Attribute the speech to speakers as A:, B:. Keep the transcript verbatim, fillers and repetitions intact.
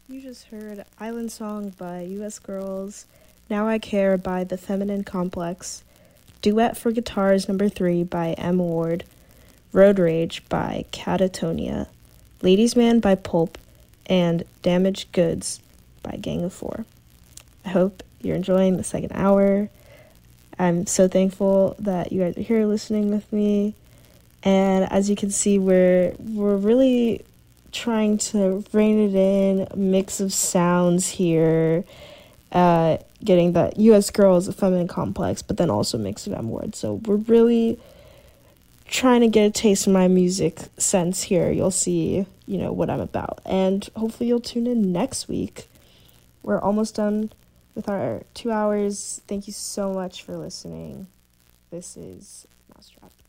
A: You just heard Island Song by U S Girls, Now I Care by The Feminine Complex, Duet for Guitars number three by M. Ward, Road Rage by Catatonia, Ladies Man by Pulp, and Damaged Goods by Gang of Four. I hope you're enjoying the second hour. I'm so thankful that you guys are here listening with me. And as you can see, we're we're really trying to rein it in, a mix of sounds here, uh, getting that U S Girls, a feminine complex, but then also a mix of M words. So we're really trying to get a taste of my music sense here. You'll see, you know, what I'm about. And hopefully you'll tune in next week. We're almost done with our two hours. Thank you so much for listening. This is Mousetrap.